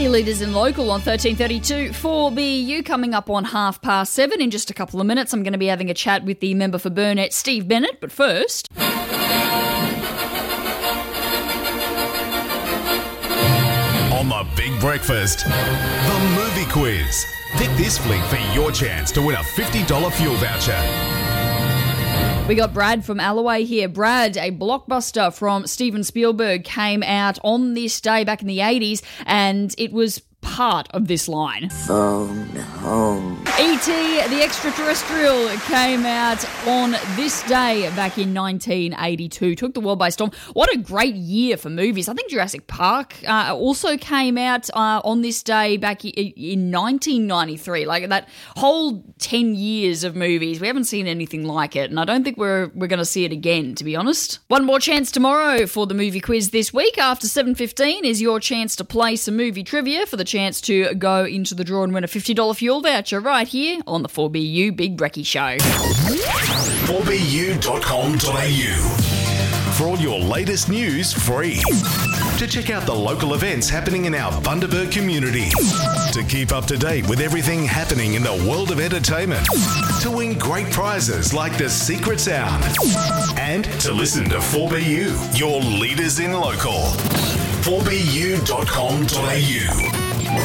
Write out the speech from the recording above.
Your leaders in local on 1332 4BU coming up on 7:30. In just a couple of minutes, I'm going to be having a chat with the member for Burnett, Steve Bennett. But first, on the Big Breakfast, the movie quiz. Pick this flick for your chance to win a $50 fuel voucher. we got Brad from Alloway here. Brad, a blockbuster from Steven Spielberg, came out on this day back in the 80s, and it was part of this line. Phone home. E.T. the Extraterrestrial came out on this day back in 1982. Took the world by storm. What a great year for movies. I think Jurassic Park also came out on this day back in 1993. Like that whole 10 years of movies. We haven't seen anything like it, and I don't think we're going to see it again, to be honest. One more chance tomorrow for the movie quiz this week. After 7:15 is your chance to play some movie trivia for the chance to go into the draw and win a $50 fuel voucher right here on the 4BU Big Brekkie Show. 4bu.com.au for all your latest news free. To check out the local events happening in our Bundaberg community. To keep up to date with everything happening in the world of entertainment. To win great prizes like the Secret Sound. And to listen to 4BU, your leaders in local. 4bu.com.au